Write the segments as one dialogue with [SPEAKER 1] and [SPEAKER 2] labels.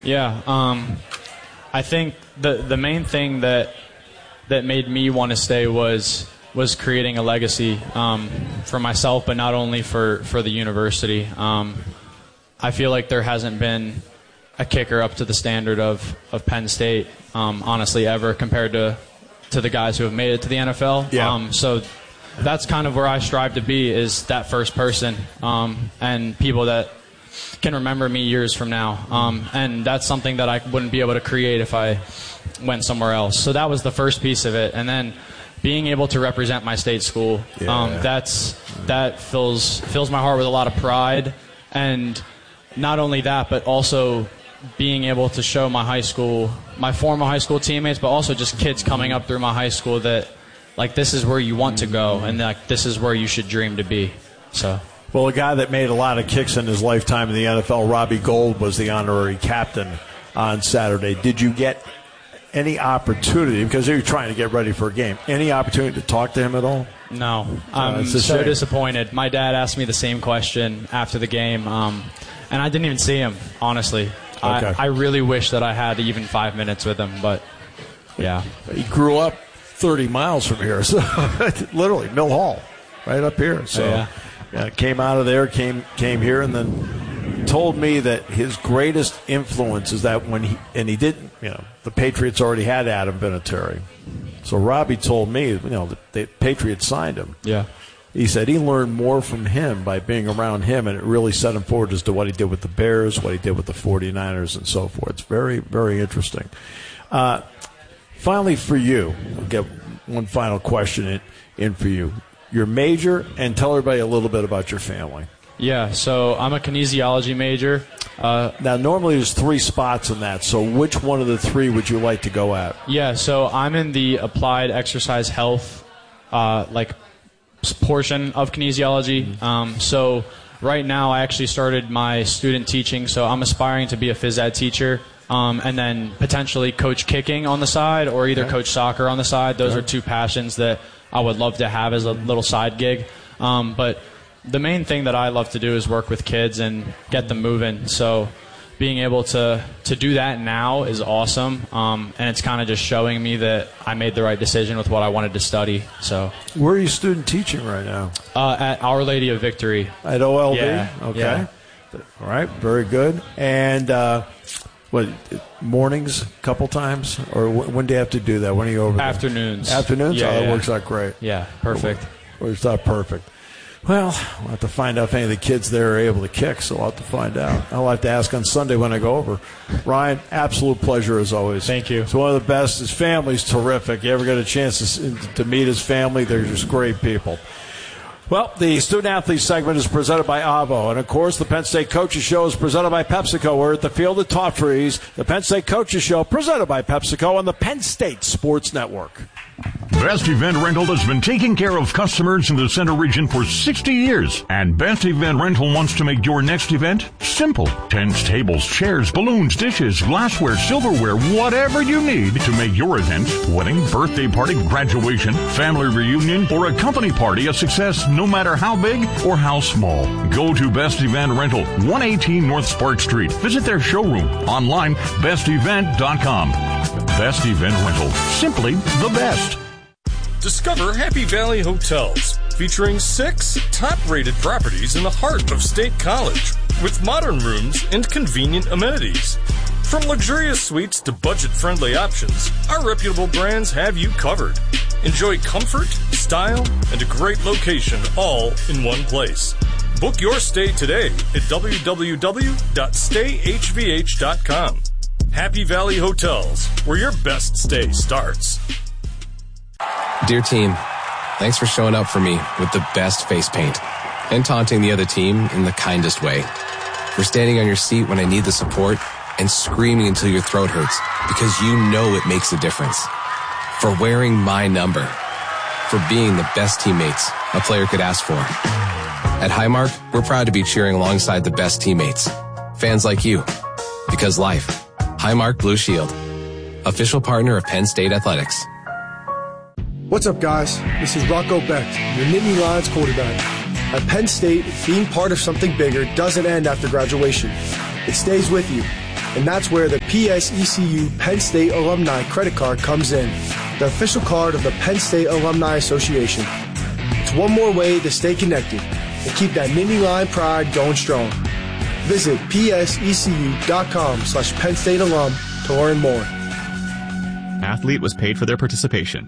[SPEAKER 1] Yeah, I think the main thing that made me want to stay was creating a legacy for myself, but not only for the university. I feel like there hasn't been a kicker up to the standard of Penn State, honestly, ever, compared to the guys who have made it to the NFL.
[SPEAKER 2] Yeah.
[SPEAKER 1] So that's kind of where I strive to be, is that first person, and people that can remember me years from now. And that's something that I wouldn't be able to create if I went somewhere else. So that was the first piece of it. And then being able to represent my state school, that fills my heart with a lot of pride. And not only that, but also being able to show my former high school teammates, but also just kids coming up through my high school that, like, this is where you want to go, and like, this is where you should dream to be. So.
[SPEAKER 2] Well, a guy that made a lot of kicks in his lifetime in the NFL, Robbie Gould, was the honorary captain on Saturday. Did you get any opportunity, because you were trying to get ready for a game, any opportunity to talk to him at all?
[SPEAKER 1] No. I'm so disappointed. My dad asked me the same question after the game, and I didn't even see him, honestly. Okay. I really wish that I had even 5 minutes with him, but yeah.
[SPEAKER 2] He grew up 30 miles from here, so literally Mill Hall, right up here. So came out of there, came here, and then told me that his greatest influence is that when he didn't, the Patriots already had Adam Vinatieri. So Robbie told me, that the Patriots signed him.
[SPEAKER 1] Yeah.
[SPEAKER 2] He said he learned more from him by being around him, and it really set him forward as to what he did with the Bears, what he did with the 49ers, and so forth. It's very, very interesting. Finally, for you, I'll get one final question in for you. Your major, and tell everybody a little bit about your family.
[SPEAKER 1] Yeah, so I'm a kinesiology major.
[SPEAKER 2] Now, normally there's 3 spots in that, so which one of the 3 would you like to go at?
[SPEAKER 1] Yeah, so I'm in the applied exercise health, portion of kinesiology. So right now I actually started my student teaching, so I'm aspiring to be a phys ed teacher, and then potentially coach kicking on the side, or either coach soccer on the side. Those are 2 passions that I would love to have as a little side gig. But the main thing that I love to do is work with kids and get them moving. So being able to do that now is awesome, and it's kind of just showing me that I made the right decision with what I wanted to study. So,
[SPEAKER 2] where are you student teaching right now?
[SPEAKER 1] At Our Lady of Victory.
[SPEAKER 2] At OLV?
[SPEAKER 1] Yeah.
[SPEAKER 2] Okay.
[SPEAKER 1] Yeah.
[SPEAKER 2] All right, very good. And mornings, a couple times? Or when do you have to do that? When are you over there?
[SPEAKER 1] Afternoons.
[SPEAKER 2] Afternoons?
[SPEAKER 1] Yeah,
[SPEAKER 2] that works out great.
[SPEAKER 1] Yeah, perfect.
[SPEAKER 2] Works out perfect. Well, we'll have to find out if any of the kids there are able to kick, so I'll have to find out. I'll have to ask on Sunday when I go over. Ryan, absolute pleasure as always.
[SPEAKER 1] Thank you.
[SPEAKER 2] It's one of the best. His family's terrific. You ever get a chance to meet his family, they're just great people. Well, the student-athlete segment is presented by Avo. And, of course, the Penn State Coaches Show is presented by PepsiCo. We're at the Field of Top Trees. The Penn State Coaches Show presented by PepsiCo on the Penn State Sports Network.
[SPEAKER 3] Best Event Rental has been taking care of customers in the Center region for 60 years. And Best Event Rental wants to make your next event simple. Tents, tables, chairs, balloons, dishes, glassware, silverware, whatever you need to make your event, wedding, birthday party, graduation, family reunion, or a company party a success no matter how big or how small. Go to Best Event Rental, 118 North Spark Street. Visit their showroom online, bestevent.com. Best Event Rental, simply the best.
[SPEAKER 4] Discover Happy Valley Hotels, featuring 6 top-rated properties in the heart of State College, with modern rooms and convenient amenities. From luxurious suites to budget-friendly options, our reputable brands have you covered. Enjoy comfort, style, and a great location all in one place. Book your stay today at www.stayhvh.com. Happy Valley Hotels, where your best stay starts.
[SPEAKER 5] Dear team, thanks for showing up for me with the best face paint and taunting the other team in the kindest way. For standing on your seat when I need the support and screaming until your throat hurts because you know it makes a difference. For wearing my number. For being the best teammates a player could ask for. At Highmark, we're proud to be cheering alongside the best teammates. Fans like you. Because life. Highmark Blue Shield. Official partner of Penn State Athletics.
[SPEAKER 6] What's up, guys? This is Rocco Becht, your Nittany Lions quarterback. At Penn State, being part of something bigger doesn't end after graduation. It stays with you. And that's where the PSECU Penn State Alumni Credit Card comes in, the official card of the Penn State Alumni Association. It's one more way to stay connected and keep that Nittany Lion pride going strong. Visit psecu.com/Penn State alum to learn more.
[SPEAKER 7] Athlete was paid for their participation.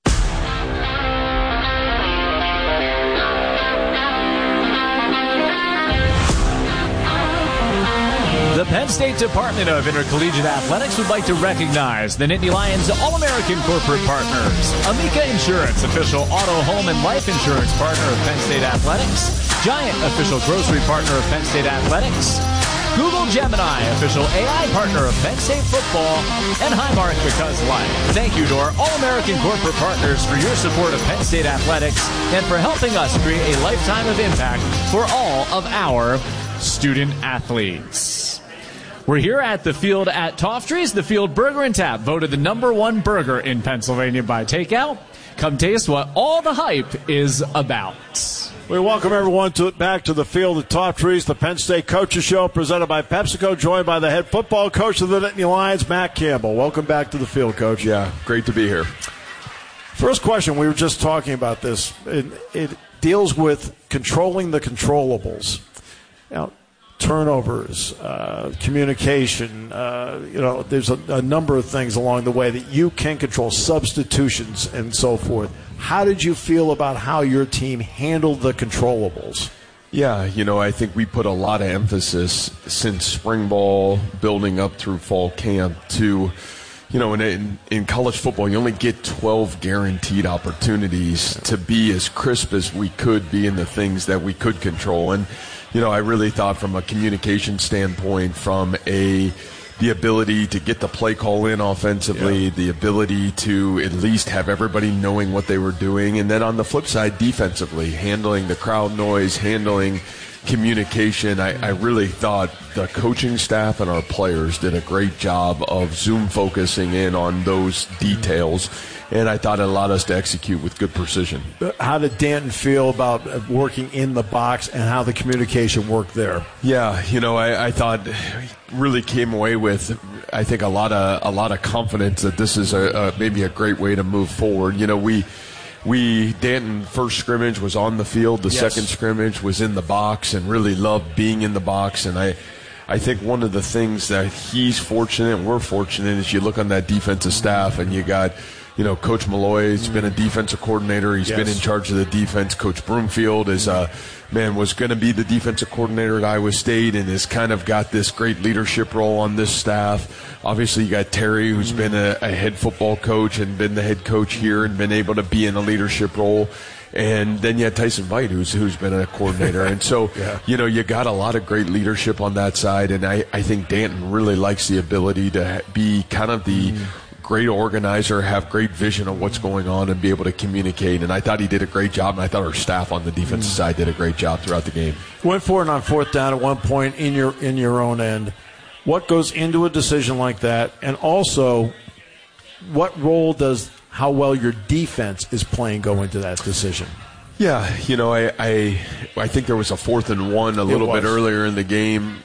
[SPEAKER 8] The Penn State Department of Intercollegiate Athletics would like to recognize the Nittany Lions All-American corporate partners. Amica Insurance, official auto, home, and life insurance partner of Penn State Athletics. Giant, official grocery partner of Penn State Athletics. Google Gemini, official AI partner of Penn State football. And Highmark Because Life. Thank you to our All-American corporate partners for your support of Penn State Athletics and for helping us create a lifetime of impact for all of our student athletes. We're here at the Field at Toftry's, the Field Burger and Tap, voted the #1 burger in Pennsylvania by takeout. Come taste what all the hype is about.
[SPEAKER 2] We welcome everyone back to the Field at Toftry's, the Penn State Coaches Show, presented by PepsiCo, joined by the head football coach of the Nittany Lions, Matt Campbell. Welcome back to the Field, Coach.
[SPEAKER 9] Yeah, great to be here.
[SPEAKER 2] First question, we were just talking about this. It deals with controlling the controllables. Now, turnovers, communication, there's a number of things along the way that you can control, substitutions and so forth. How did you feel about how your team handled the controllables?
[SPEAKER 9] Yeah, I think we put a lot of emphasis since spring ball, building up through fall camp to, in college football, you only get 12 guaranteed opportunities to be as crisp as we could be in the things that we could control. And I really thought from a communication standpoint, from the ability to get the play call in offensively, the ability to at least have everybody knowing what they were doing, and then on the flip side, defensively, handling the crowd noise, handling communication. I really thought the coaching staff and our players did a great job of focusing in on those details. And I thought it allowed us to execute with good precision.
[SPEAKER 2] How did Danton feel about working in the box and how the communication worked there?
[SPEAKER 9] Yeah, I thought really came away with, I think, a lot of confidence that this is maybe a great way to move forward. Danton first scrimmage was on the field. The second scrimmage was in the box and really loved being in the box. And I think one of the things that he's fortunate and we're fortunate is you look on that defensive staff and you got Coach Malloy's been a defensive coordinator. He's been in charge of the defense. Coach Broomfield was going to be the defensive coordinator at Iowa State and has kind of got this great leadership role on this staff. Obviously, you got Terry, who's been a head football coach and been the head coach here and been able to be in a leadership role. And then you had Tyson Veit, who's been a coordinator. And so, you got a lot of great leadership on that side. And I think Danton really likes the ability to be kind of the great organizer, have great vision of what's going on, and be able to communicate. And I thought he did a great job, and I thought our staff on the defensive side did a great job throughout the game.
[SPEAKER 2] Went for it on fourth down at one point in your own end. What goes into a decision like that? And also, what role does how well your defense is playing go into that decision?
[SPEAKER 9] Yeah, I think there was a 4th and 1 a little bit earlier in the game,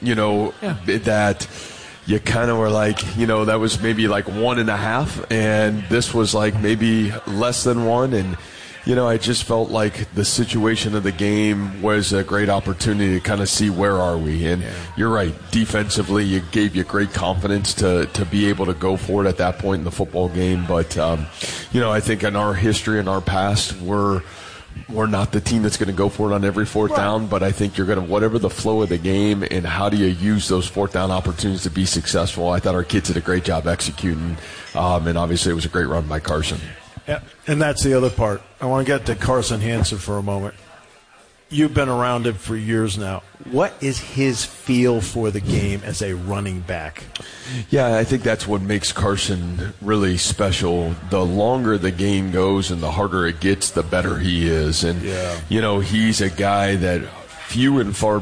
[SPEAKER 9] that you kind of were like, that was maybe like 1.5, and this was like maybe less than 1. And, I just felt like the situation of the game was a great opportunity to kind of see where are we. And you're right, defensively, it gave you great confidence to be able to go for it at that point in the football game. But, I think in our history, in our past, we're not the team that's going to go for it on every fourth down, but I think you're going to, whatever the flow of the game and how do you use those fourth down opportunities to be successful. I thought our kids did a great job executing, and obviously it was a great run by Carson.
[SPEAKER 2] Yeah, and that's the other part. I want to get to Carson Hansen for a moment. You've been around him for years now. What is his feel for the game as a running back?
[SPEAKER 9] Yeah, I think that's what makes Carson really special. The longer the game goes and the harder it gets, the better he is. And, he's a guy that few and far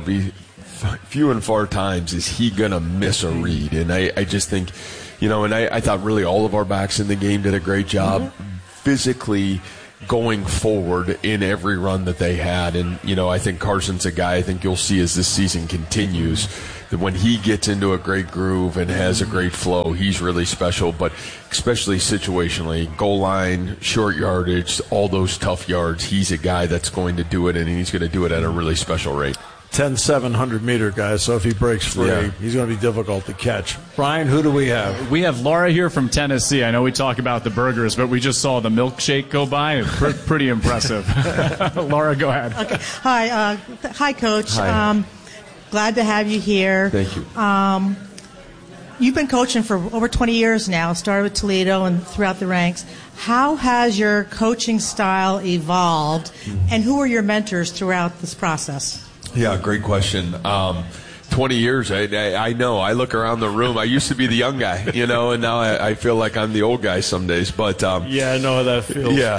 [SPEAKER 9] times is he going to miss a read. And I just think, I thought really all of our backs in the game did a great job. Physically going forward in every run that they had. And, I think Carson's a guy I think you'll see as this season continues, that when he gets into a great groove and has a great flow, he's really special. But especially situationally, goal line, short yardage, all those tough yards, he's a guy that's going to do it, and he's going to do it at a really special rate.
[SPEAKER 2] 700-meter guy, so if he breaks free, he's going to be difficult to catch. Brian, who do we have?
[SPEAKER 8] We have Laura here from Tennessee. I know we talk about the burgers, but we just saw the milkshake go by. Pretty impressive. Laura, go ahead.
[SPEAKER 10] Okay. Hi, Coach.
[SPEAKER 9] Hi.
[SPEAKER 10] Glad to have you here.
[SPEAKER 9] Thank you.
[SPEAKER 10] You've been coaching for over 20 years now, started with Toledo and throughout the ranks. How has your coaching style evolved, and who are your mentors throughout this process?
[SPEAKER 9] Yeah, great question. 20 years, I know. I look around the room. I used to be the young guy, and now I feel like I'm the old guy some days. But
[SPEAKER 2] yeah, I know how that feels.
[SPEAKER 9] Yeah.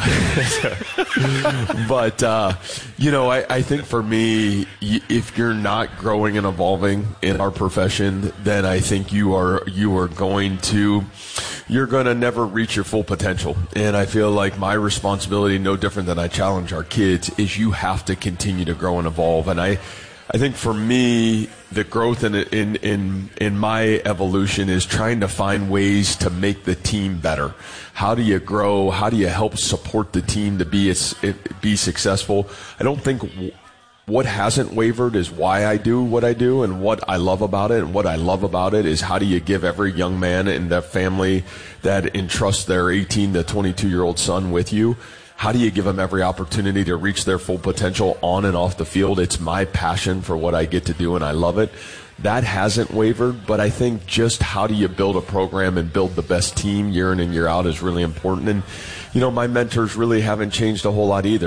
[SPEAKER 9] But, I think for me, if you're not growing and evolving in our profession, then I think you're going to never reach your full potential. And I feel like my responsibility, no different than I challenge our kids, is you have to continue to grow and evolve. And I think for me, the growth in my evolution is trying to find ways to make the team better. How do you grow? How do you help support the team to be successful? I don't think what hasn't wavered is why I do what I do and what I love about it. And what I love about it is how do you give every young man in their family that entrusts their 18 to 22-year-old son with you, how do you give them every opportunity to reach their full potential on and off the field? It's my passion for what I get to do, and I love it. That hasn't wavered, but I think just how do you build a program and build the best team year in and year out is really important. And, my mentors really haven't changed a whole lot either.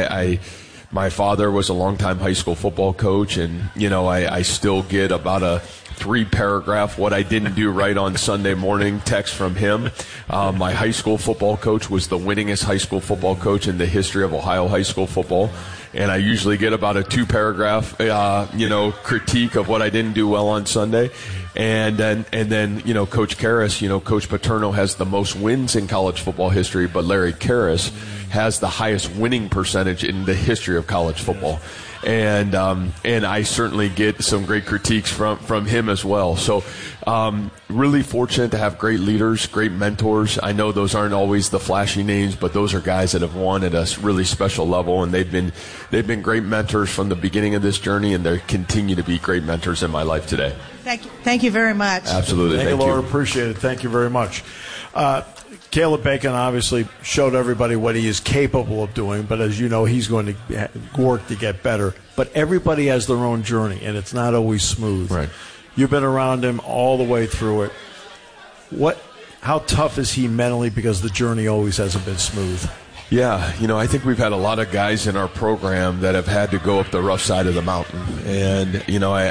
[SPEAKER 9] My father was a longtime high school football coach, and, I still get about a 3-paragraph what I didn't do right on Sunday morning text from him. My high school football coach was the winningest high school football coach in the history of Ohio high school football. And I usually get about a 2-paragraph, critique of what I didn't do well on Sunday. And then, Coach Karras, Coach Paterno has the most wins in college football history, but Larry Karras has the highest winning percentage in the history of college football. And I certainly get some great critiques from him as well. So, really fortunate to have great leaders, great mentors. I know those aren't always the flashy names, but those are guys that have won at a really special level, and they've been great mentors from the beginning of this journey, and they continue to be great mentors in my life today.
[SPEAKER 10] Thank you very much.
[SPEAKER 9] Absolutely.
[SPEAKER 2] Thank you, Laura. Appreciate it. Thank you very much. Caleb Bacon obviously showed everybody what he is capable of doing, but as you know, he's going to work to get better. But everybody has their own journey, and it's not always smooth.
[SPEAKER 9] Right.
[SPEAKER 2] You've been around him all the way through it. How tough is he mentally, because the journey always hasn't been smooth?
[SPEAKER 9] Yeah, I think we've had a lot of guys in our program that have had to go up the rough side of the mountain. And,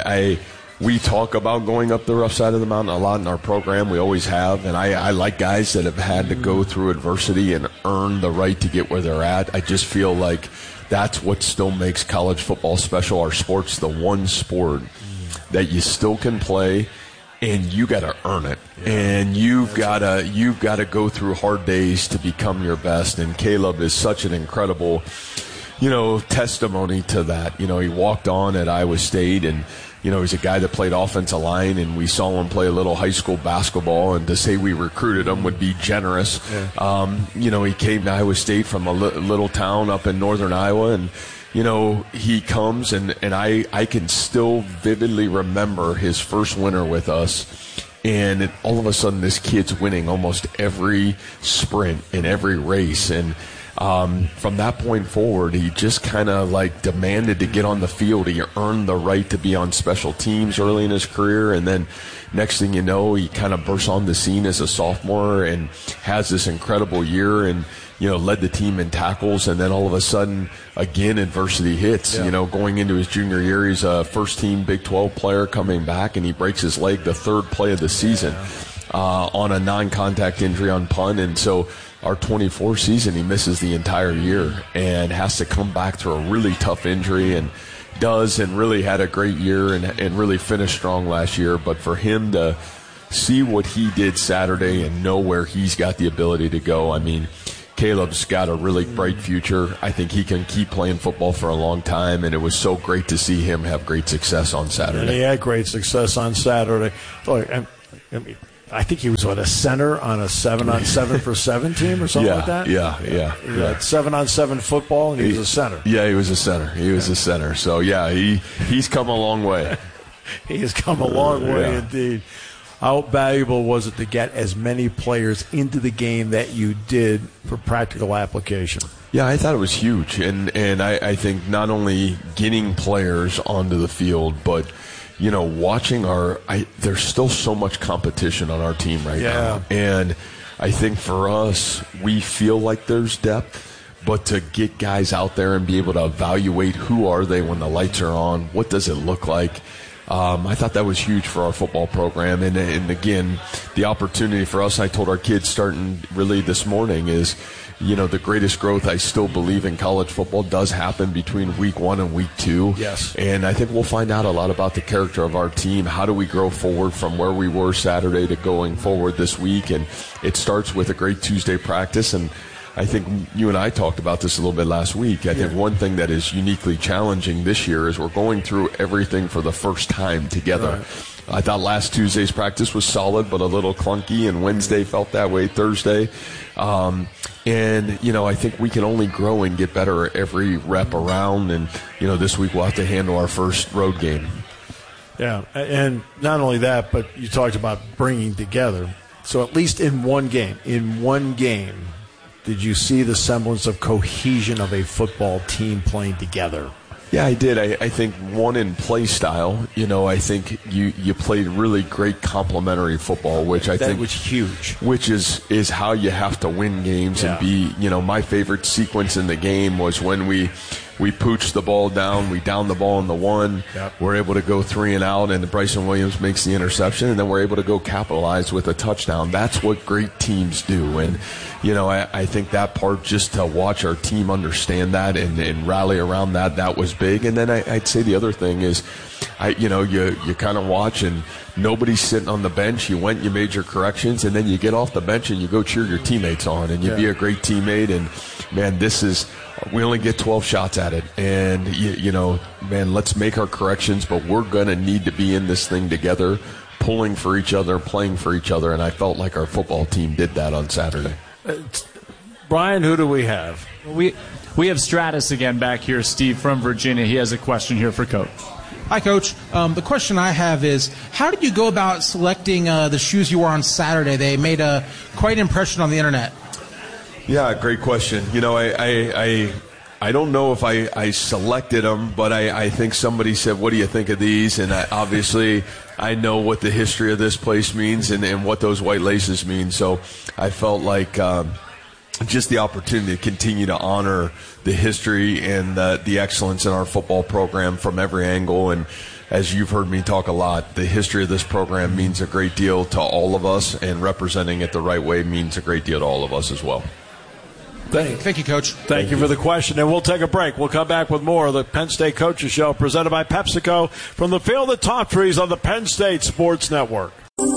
[SPEAKER 9] we talk about going up the rough side of the mountain a lot in our program. We always have. And I like guys that have had to go through adversity and earn the right to get where they're at. I just feel like that's what still makes college football special. Our sport's the one sport that you still can play, and you got to earn it. Yeah. And you've got to go through hard days to become your best. And Caleb is such an incredible, testimony to that. He walked on at Iowa State, and he's a guy that played offensive line, and we saw him play a little high school basketball, and to say we recruited him would be generous. Yeah. He came to Iowa State from a little town up in northern Iowa, and he comes, and I can still vividly remember his first winter with us. And all of a sudden, this kid's winning almost every sprint in every race. And from that point forward, he just kind of demanded to get on the field. He earned the right to be on special teams early in his career. And then next thing you know, he kind of bursts on the scene as a sophomore and has this incredible year and, led the team in tackles. And then all of a sudden, again, adversity hits. Yeah. Going into his junior year, he's a first-team Big 12 player coming back, and he breaks his leg the third play of the season on a non-contact injury on punt. And so our 24 season, he misses the entire year and has to come back to a really tough injury, and does, and really had a great year and really finished strong last year. But for him to see what he did Saturday and know where he's got the ability to go, I mean, Caleb's got a really bright future. I think he can keep playing football for a long time, and it was so great to see him have great success on Saturday.
[SPEAKER 2] And he had great success on Saturday. I think he was, a center on a 7-on-7 for 7 team or something like that?
[SPEAKER 9] Yeah.
[SPEAKER 2] 7-on-7 football, and he was a center.
[SPEAKER 9] Yeah, he was a center. A center. So, yeah, he's come a long way.
[SPEAKER 2] He has come a long way indeed. How valuable was it to get as many players into the game that you did for practical application?
[SPEAKER 9] Yeah, I thought it was huge. And I think not only getting players onto the field, but, watching there's still so much competition on our team right now. And I think for us, we feel like there's depth, but to get guys out there and be able to evaluate who are they when the lights are on, what does it look like, I thought that was huge for our football program. And again, the opportunity for us, I told our kids starting really this morning is, the greatest growth I still believe in college football does happen between week 1 and week 2.
[SPEAKER 2] Yes.
[SPEAKER 9] And I think we'll find out a lot about the character of our team. How do we grow forward from where we were Saturday to going forward this week? And it starts with a great Tuesday practice. And I think you and I talked about this a little bit last week. I think one thing that is uniquely challenging this year is we're going through everything for the first time together. Right. I thought last Tuesday's practice was solid, but a little clunky, and Wednesday felt that way, Thursday. I think we can only grow and get better every rep around, and, this week we'll have to handle our first road game.
[SPEAKER 2] Yeah, and not only that, but you talked about bringing together. So at least in one game, did you see the semblance of cohesion of a football team playing together?
[SPEAKER 9] Yeah, I did. I think one in play style. I think you played really great complementary football, which I think
[SPEAKER 2] was huge.
[SPEAKER 9] Which is how you have to win games and be. My favorite sequence in the game was when we pooched the ball down, we downed the ball in the 1. Yep. We're able to go 3 and out, and Bryson Williams makes the interception, and then we're able to go capitalize with a touchdown. That's what great teams do, and I think that part, just to watch our team understand that and rally around that was big. And then I'd say the other thing is, you kind of watch and nobody's sitting on the bench. You went, you made your corrections, and then you get off the bench and you go cheer your teammates on, and you be a great teammate. And man, we only get 12 shots at it, and man, let's make our corrections, but we're going to need to be in this thing together, pulling for each other, playing for each other. And I felt like our football team did that on Saturday.
[SPEAKER 2] Brian, who do we have?
[SPEAKER 8] We have Stratus again back here, Steve, from Virginia. He has a question here for Coach.
[SPEAKER 11] Hi, Coach. The question I have is, how did you go about selecting the shoes you wore on Saturday? They made quite an impression on the internet.
[SPEAKER 9] Yeah, great question. I don't know if I selected them, but I think somebody said, what do you think of these? And obviously I know what the history of this place means and what those white laces mean. So I felt like just the opportunity to continue to honor the history and the excellence in our football program from every angle. And as you've heard me talk a lot, the history of this program means a great deal to all of us, and representing it the right way means a great deal to all of us as well.
[SPEAKER 11] Thank you, Coach.
[SPEAKER 2] Thank you for the question. And we'll take a break. We'll come back with more of the Penn State Coaches Show presented by PepsiCo from the field at Top Trees on the Penn State Sports Network.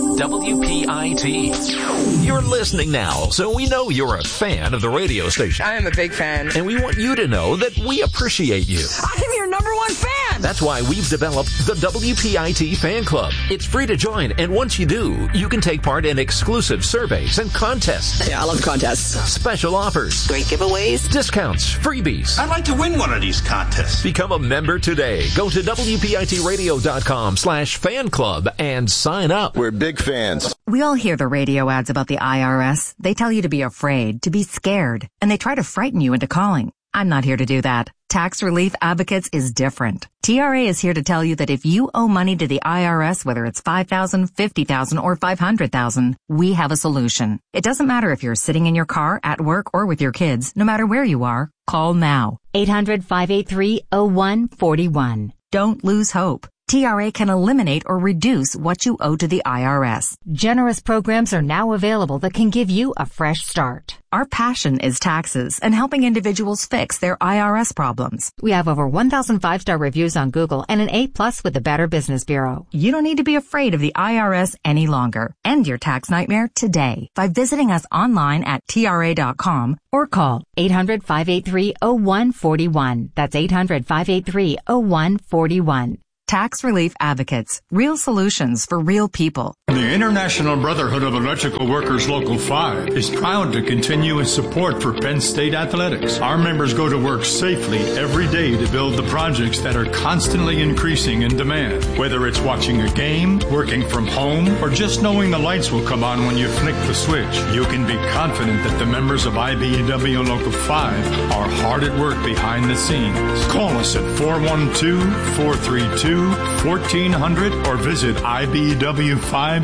[SPEAKER 12] WPIT. You're listening now, so we know you're a fan of the radio station.
[SPEAKER 13] I am a big fan.
[SPEAKER 12] And we want you to know that we appreciate you.
[SPEAKER 13] I am your number one fan.
[SPEAKER 12] That's why we've developed the WPIT Fan Club. It's free to join, and once you do, you can take part in exclusive surveys and contests.
[SPEAKER 13] Yeah, I love contests.
[SPEAKER 12] Special offers.
[SPEAKER 13] Great giveaways.
[SPEAKER 12] Discounts. Freebies.
[SPEAKER 14] I'd like to win one of these contests.
[SPEAKER 12] Become a member today. Go to WPITradio.com/fan club and sign up.
[SPEAKER 14] We're big fans.
[SPEAKER 15] We all hear the radio ads about the IRS. They tell you to be afraid, to be scared, and they try to frighten you into calling. I'm not here to do that. Tax Relief Advocates is different. TRA is here to tell you that if you owe money to the IRS, whether it's $5,000, $50,000, or $500,000, we have a solution. It doesn't matter if you're sitting in your car, at work, or with your kids. No matter where you are, call now. 800-583-0141. Don't lose hope. TRA can eliminate or reduce what you owe to the IRS. Generous programs are now available that can give you a fresh start. Our passion is taxes and helping individuals fix their IRS problems. We have over 1,000 5-star reviews on Google and an A+ with the Better Business Bureau. You don't need to be afraid of the IRS any longer. End your tax nightmare today by visiting us online at TRA.com or call 800-583-0141. That's 800-583-0141. Tax Relief Advocates. Real solutions for real people.
[SPEAKER 16] The International Brotherhood of Electrical Workers Local 5 is proud to continue its support for Penn State athletics. Our members go to work safely every day to build the projects that are constantly increasing in demand. Whether it's watching a game, working from home, or just knowing the lights will come on when you flick the switch, you can be confident that the members of IBEW Local 5 are hard at work behind the scenes. Call us at 412-432-1400 or visit IBEW5.org.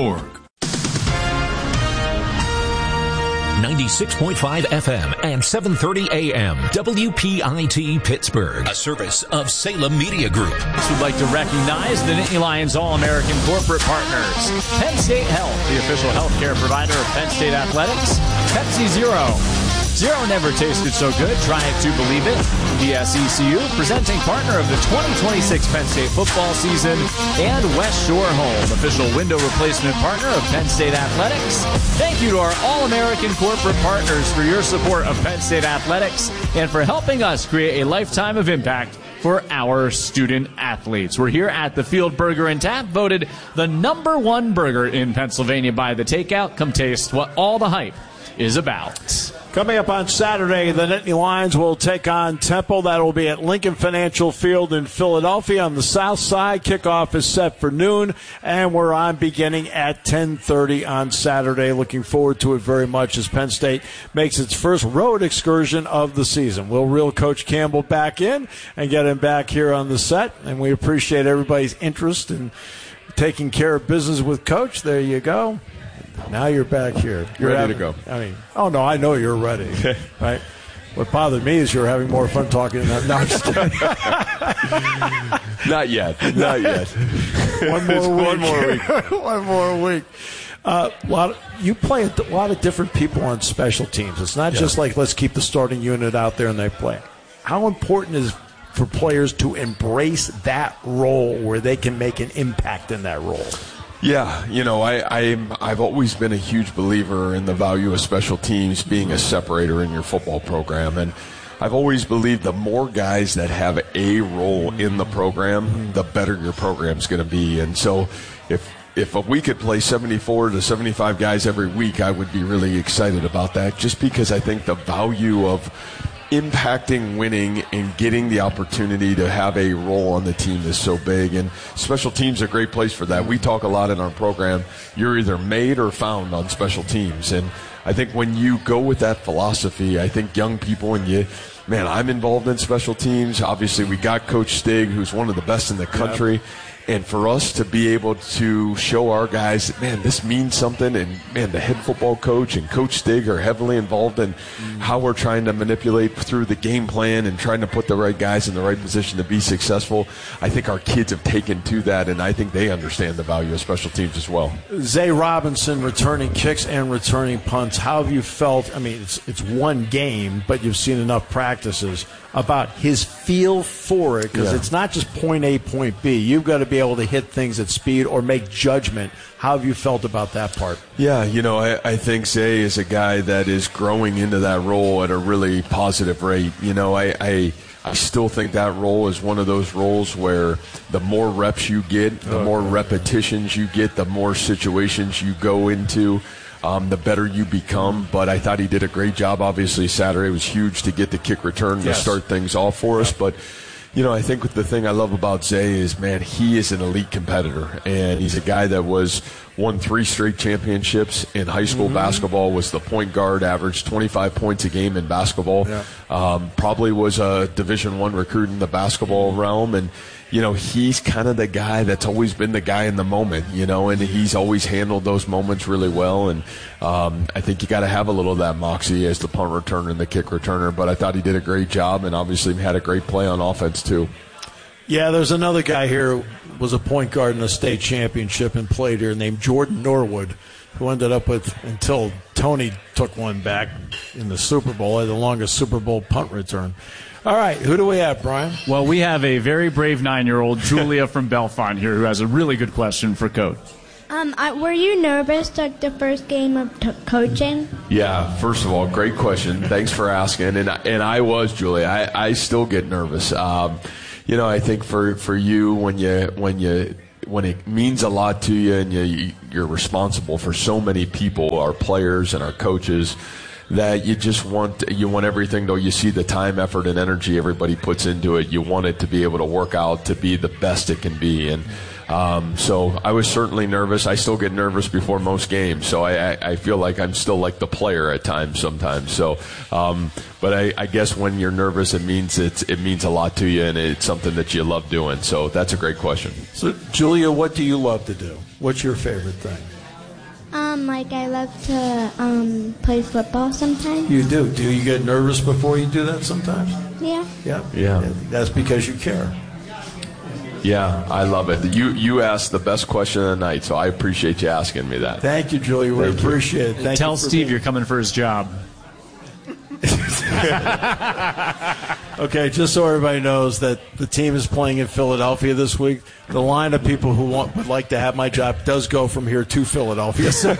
[SPEAKER 12] 96.5 FM and 730 AM. WPIT Pittsburgh. A service of Salem Media Group.
[SPEAKER 8] We'd like to recognize the Nittany Lions All-American corporate partners. Penn State Health, the official healthcare provider of Penn State Athletics. Pepsi Zero. Zero never tasted so good. Try it to believe it. VSECU, presenting partner of the 2026 Penn State football season. And West Shore Home, official window replacement partner of Penn State Athletics. Thank you to our All-American corporate partners for your support of Penn State Athletics and for helping us create a lifetime of impact for our student athletes. We're here at the Field Burger and Tap, voted the #1 burger in Pennsylvania by The Takeout. Come taste what all the hype is about.
[SPEAKER 2] Coming up on Saturday, the Nittany Lions will take on Temple. That will be at Lincoln Financial Field in Philadelphia on the south side. Kickoff is set for noon, and we're on beginning at 10:30 on Saturday. Looking forward to it very much as Penn State makes its first road excursion of the season. We'll reel Coach Campbell back in and get him back here on the set, and we appreciate everybody's interest in taking care of business with Coach. There you go. Now you're back here. You're
[SPEAKER 9] ready to go.
[SPEAKER 2] I mean, oh, no, I know you're ready. Right? What bothered me is you're having more fun talking than that. No, I'm just kidding.
[SPEAKER 9] Not yet. Not yet.
[SPEAKER 2] One more week.
[SPEAKER 9] One more week.
[SPEAKER 2] One more week. You play a lot of different people on special teams. It's not just like, let's keep the starting unit out there and they play. How important is for players to embrace that role where they can make an impact in that role?
[SPEAKER 9] Yeah, you know, I've always been a huge believer in the value of special teams being a separator in your football program. And I've always believed the more guys that have a role in the program, the better your program's going to be. And so if we could play 74 to 75 guys every week, I would be really excited about that, just because I think the value of impacting winning and getting the opportunity to have a role on the team is so big, and special teams are a great place for that. We talk a lot in our program, you're either made or found on special teams, and I think when you go with that philosophy, I think young people, and I'm involved in special teams. Obviously we got Coach Stig, who's one of the best in the country. Yep. And for us to be able to show our guys that, man, this means something, and, man, the head football coach and Coach Stig are heavily involved in how we're trying to manipulate through the game plan and trying to put the right guys in the right position to be successful. I think our kids have taken to that, and I think they understand the value of special teams as well.
[SPEAKER 2] Zay Robinson returning kicks and returning punts. How have you felt? I mean, it's one game, but you've seen enough practices about his feel for it, because it's not just point A, point B. You've got to be able to hit things at speed or make judgment. How have you felt about that part?
[SPEAKER 9] Yeah, I think Zay is a guy that is growing into that role at a really positive rate. I still think that role is one of those roles where the more reps you get, the more repetitions you get, the more situations you go into, the better you become. But I thought he did a great job. Obviously, Saturday was huge to get the kick return to start things off for us. But, I think the thing I love about Zay is, man, he is an elite competitor. And he's a guy that won 3 straight championships in high school basketball, was the point guard, averaged 25 points a game in basketball. Probably was a Division I recruit in the basketball realm. And, he's kind of the guy that's always been the guy in the moment, and he's always handled those moments really well. And I think you got to have a little of that moxie as the punt returner and the kick returner. But I thought he did a great job, and obviously had a great play on offense too.
[SPEAKER 2] Yeah, there's another guy here was a point guard in a state championship and played here named Jordan Norwood, who ended up with, until Tony took one back in the Super Bowl, the longest Super Bowl punt return. All right, who do we have, Brian?
[SPEAKER 8] Well, we have a very brave 9-year-old, Julia from Bellefonte here, who has a really good question for Coach.
[SPEAKER 17] Were you nervous at the first game of coaching?
[SPEAKER 9] Yeah, first of all, great question. Thanks for asking. And I was, Julia. I still get nervous. I think for you when it means a lot to you and you're responsible for so many people, our players and our coaches, that you just want everything, though you see the time, effort, and energy everybody puts into it, you want it to be able to work out to be the best it can be. And so I was certainly nervous. I still get nervous before most games, so I feel like I'm still like the player at times sometimes. So, but I guess when you're nervous, it means a lot to you, and it's something that you love doing. So that's a great question.
[SPEAKER 2] So, Julia, what do you love to do? What's your favorite thing?
[SPEAKER 17] I love to play football sometimes.
[SPEAKER 2] You do? Do you get nervous before you do that sometimes?
[SPEAKER 17] Yeah.
[SPEAKER 2] Yeah. That's because you care.
[SPEAKER 9] Yeah, I love it. You asked the best question of the night, so I appreciate you asking me that.
[SPEAKER 2] Thank you, Julia. We appreciate it.
[SPEAKER 8] Tell Steve you're coming for his job.
[SPEAKER 2] Okay, just so everybody knows that the team is playing in Philadelphia this week. The line of people who would like to have my job does go from here to Philadelphia, so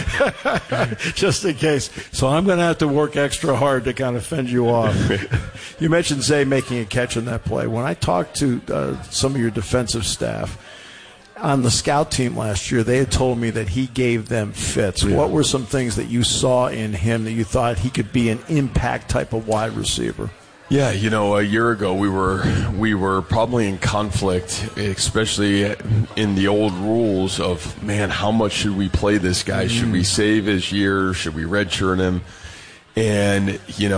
[SPEAKER 2] just in case. So I'm going to have to work extra hard to kind of fend you off. You mentioned Zay making a catch in that play. When I talked to some of your defensive staff on the scout team last year, they had told me that he gave them fits. Yeah. What were some things that you saw in him that you thought he could be an impact type of wide receiver?
[SPEAKER 9] Yeah, a year ago we were probably in conflict, especially in the old rules of, man, how much should we play this guy? Should we save his year? Should we redshirt him? And,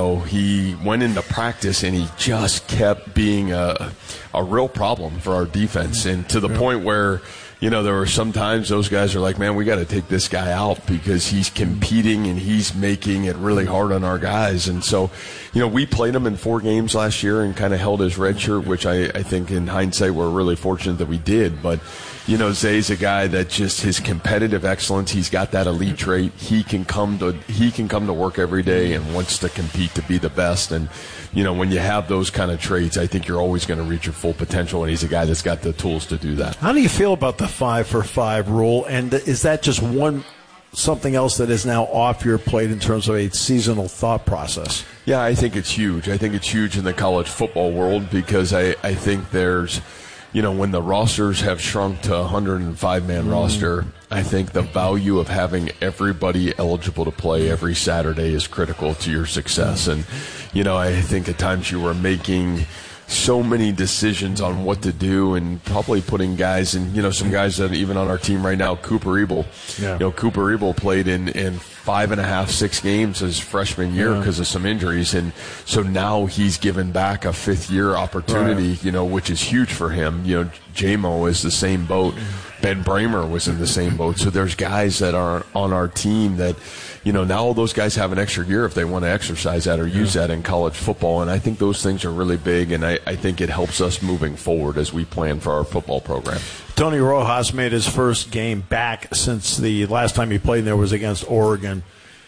[SPEAKER 9] he went into practice and he just kept being a real problem for our defense. And to the point where, there were sometimes those guys are like, man, we got to take this guy out because he's competing and he's making it really hard on our guys. And so, we played him in 4 games last year and kind of held his red shirt, which I think in hindsight we're really fortunate that we did. But, Zay's a guy that just his competitive excellence, he's got that elite trait. He can come to work every day and wants to compete to be the best. And, when you have those kind of traits, I think you're always going to reach your full potential, and he's a guy that's got the tools to do that.
[SPEAKER 2] How do you feel about the 5-for-5 rule, and is that just something else that is now off your plate in terms of a seasonal thought process?
[SPEAKER 9] Yeah, I think it's huge. I think it's huge in the college football world because I think there's, when the rosters have shrunk to a 105-man roster, I think the value of having everybody eligible to play every Saturday is critical to your success. And, I think at times you were making so many decisions on what to do and probably putting guys in, some guys that even on our team right now, Cooper Ebel. Yeah. Cooper Ebel played in 5.5, 6 games his freshman year because of some injuries. And so now he's given back a 5th-year opportunity, which is huge for him. J-Mo is the same boat. Ben Bramer was in the same boat. So there's guys that are on our team that, now all those guys have an extra year if they want to exercise that or use that in college football. And I think those things are really big, and I think it helps us moving forward as we plan for our football program.
[SPEAKER 2] Tony Rojas made his first game back since the last time he played there was against Oregon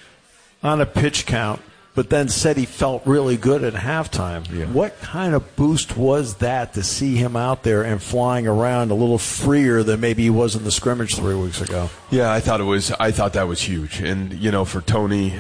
[SPEAKER 2] on a pitch count, but then said he felt really good at halftime. Yeah. What kind of boost was that to see him out there and flying around a little freer than maybe he was in the scrimmage 3 weeks ago?
[SPEAKER 9] Yeah, I thought that was huge. And, for Tony,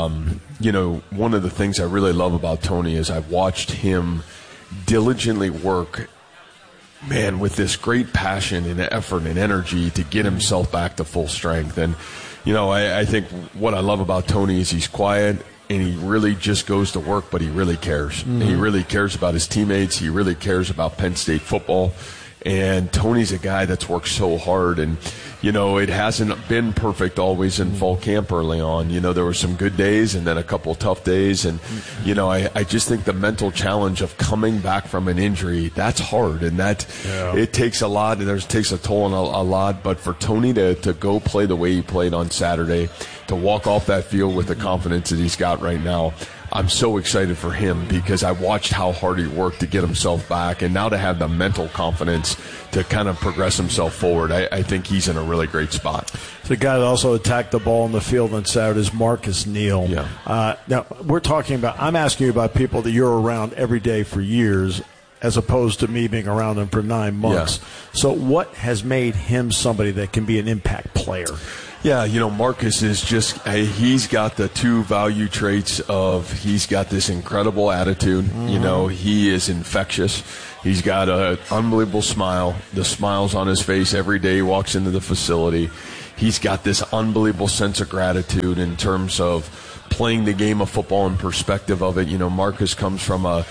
[SPEAKER 9] one of the things I really love about Tony is I've watched him diligently work, man, with this great passion and effort and energy to get himself back to full strength. And, I think what I love about Tony is he's quiet, and he really just goes to work, but he really cares. Mm-hmm. He really cares about his teammates. He really cares about Penn State football. And Tony's a guy that's worked so hard. And, it hasn't been perfect always in fall camp early on. There were some good days and then a couple tough days. And, I just think the mental challenge of coming back from an injury, that's hard. And it takes a lot, and it takes a toll on a lot. But for Tony to go play the way he played on Saturday, to walk off that field with the confidence that he's got right now, I'm so excited for him because I watched how hard he worked to get himself back, and now to have the mental confidence to kind of progress himself forward. I think he's in a really great spot.
[SPEAKER 2] The guy that also attacked the ball on the field on Saturday is Marcus Neal.
[SPEAKER 9] Yeah.
[SPEAKER 2] Now, I'm asking you about people that you're around every day for years, as opposed to me being around him for 9 months.
[SPEAKER 9] Yeah.
[SPEAKER 2] So what has made him somebody that can be an impact player?
[SPEAKER 9] Yeah, Marcus is just, he's got the two value traits of, he's got this incredible attitude.
[SPEAKER 2] Mm-hmm.
[SPEAKER 9] He is infectious. He's got an unbelievable smile. The smile's on his face every day he walks into the facility. He's got this unbelievable sense of gratitude in terms of playing the game of football and perspective of it. Marcus comes from a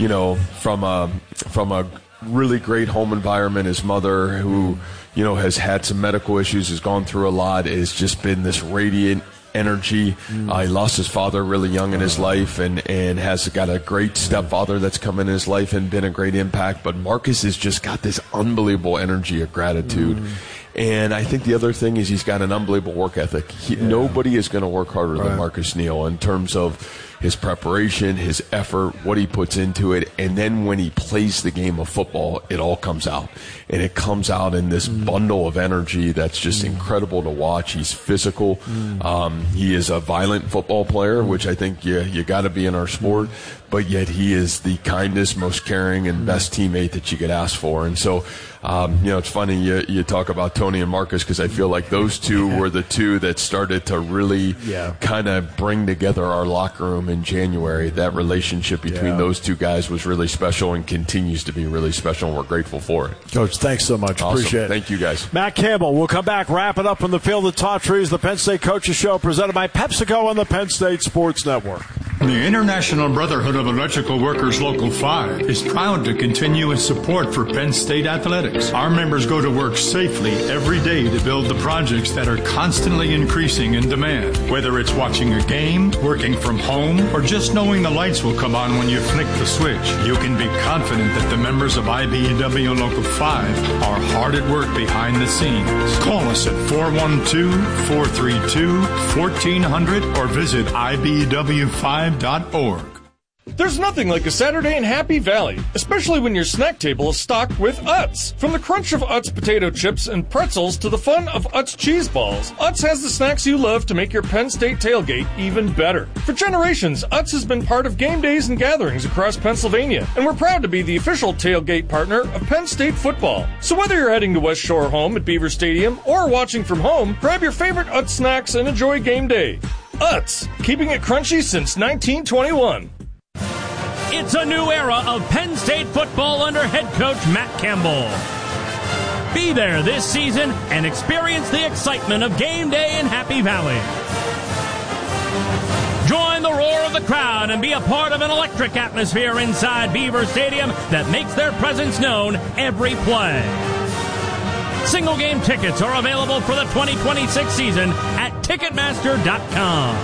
[SPEAKER 9] really great home environment. His mother, who, has had some medical issues, has gone through a lot, has just been this radiant energy. He lost his father really young in his life and has got a great stepfather that's come in his life and been a great impact. But Marcus has just got this unbelievable energy of gratitude. And I think the other thing is he's got an unbelievable work ethic. Nobody is going to work harder than Marcus Neal in terms of his preparation, his effort, what he puts into it. And then when he plays the game of football, it all comes out. And it comes out in this bundle of energy that's just incredible to watch. He's physical. He is a violent football player, which I think you got to be in our sport. But yet he is the kindest, most caring, and best teammate that you could ask for. And so, it's funny you talk about Tony and Marcus, because I feel like those two were the two that started to really kind of bring together our locker room in January. That relationship between those two guys was really special and continues to be really special, and we're grateful for it.
[SPEAKER 2] Coach, thanks so much.
[SPEAKER 9] Awesome.
[SPEAKER 2] Appreciate it.
[SPEAKER 9] Thank you, guys.
[SPEAKER 2] Matt Campbell, we'll come back, wrap it up from the field of Tall Trees, the Penn State Coaches Show, presented by PepsiCo on the Penn State Sports Network.
[SPEAKER 16] The International Brotherhood of Electrical Workers Local 5 is proud to continue its support for Penn State athletics. Our members go to work safely every day to build the projects that are constantly increasing in demand. Whether it's watching a game, working from home, or just knowing the lights will come on when you flick the switch, you can be confident that the members of IBEW Local 5 are hard at work behind the scenes. Call us at 412-432-1400 or visit IBEW5.org.
[SPEAKER 4] There's nothing like a Saturday in Happy Valley, especially when your snack table is stocked with Utz. From the crunch of Utz potato chips and pretzels to the fun of Utz cheese balls, Utz has the snacks you love to make your Penn State tailgate even better. For generations, Utz has been part of game days and gatherings across Pennsylvania, and we're proud to be the official tailgate partner of Penn State football. So whether you're heading to West Shore home at Beaver Stadium or watching from home, grab your favorite Utz snacks and enjoy game day. Utz, keeping it crunchy since 1921.
[SPEAKER 18] It's a new era of Penn State football under head coach Matt Campbell. Be there this season and experience the excitement of game day in Happy Valley. Join the roar of the crowd and be a part of an electric atmosphere inside Beaver Stadium that makes their presence known every play. Single game tickets are available for the 2026 season at Ticketmaster.com.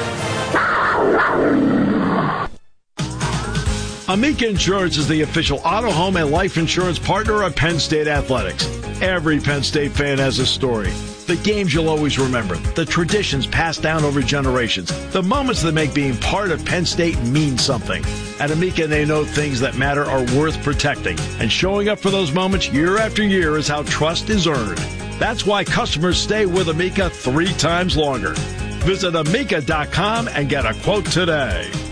[SPEAKER 2] Amica Insurance is the official auto, home, and life insurance partner of Penn State Athletics. Every Penn State fan has a story. The games you'll always remember, the traditions passed down over generations, the moments that make being part of Penn State mean something. At Amica, they know things that matter are worth protecting, and showing up for those moments year after year is how trust is earned. That's why customers stay with Amica 3 times longer. Visit Amica.com and get a quote today.